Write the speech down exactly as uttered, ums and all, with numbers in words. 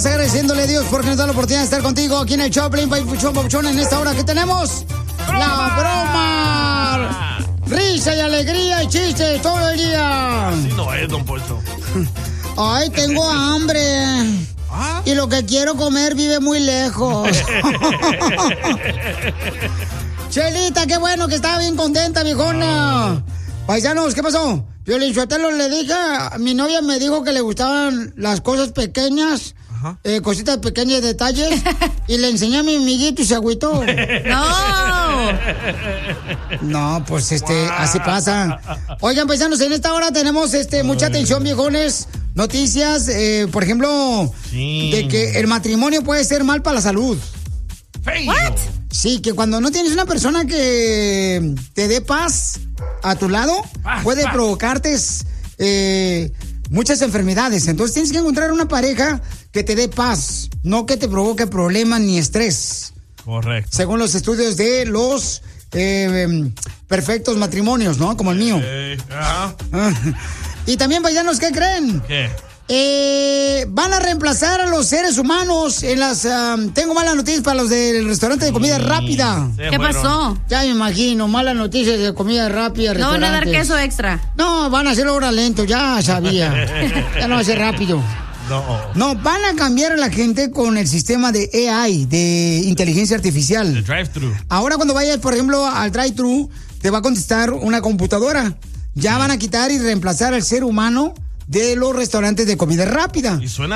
agradeciéndole a Dios porque nos da la oportunidad de estar contigo aquí en el Choplin, Papuchón, Papuchón. En esta hora que tenemos ¡broma! La broma. Risa y alegría y chistes todo el día. Así no es, don Poncho. Ay, tengo hambre. ¿Ah? Y lo que quiero comer vive muy lejos. Chelita, qué bueno que estaba bien contenta, viejona. Paisanos, ¿qué pasó? Piolín Sotelo, le dije, mi novia me dijo que le gustaban las cosas pequeñas, eh, cositas pequeñas, detalles, y le enseñé a mi amiguito y se agüitó. ¡No! No, pues este, así pasa. Oigan, paisanos, en esta hora tenemos este mucha atención, viejones. Noticias, eh, por ejemplo, sí. de que el matrimonio puede ser mal para la salud. ¿What? Sí, que cuando no tienes una persona que te dé paz a tu lado, paz, puede paz. provocarte eh, muchas enfermedades. Entonces tienes que encontrar una pareja que te dé paz, no que te provoque problemas ni estrés. Correcto. Según los estudios de los eh, perfectos matrimonios, ¿no? Como el mío. Eh, uh-huh. Y también, paisanos, ¿qué creen? ¿Qué? Eh, van a reemplazar a los seres humanos en las... Um, tengo malas noticias para los del restaurante de comida sí, rápida. ¿Qué pasó? Ya me imagino, malas noticias de comida rápida. No van a dar queso extra. No, van a hacerlo ahora lento, ya sabía. Ya no va a ser rápido. No. No, van a cambiar a la gente con el sistema de A I, de inteligencia artificial. El drive-thru. Ahora cuando vayas, por ejemplo, al drive-thru, te va a contestar una computadora. Ya van a quitar y reemplazar al ser humano de los restaurantes de comida rápida. Y suena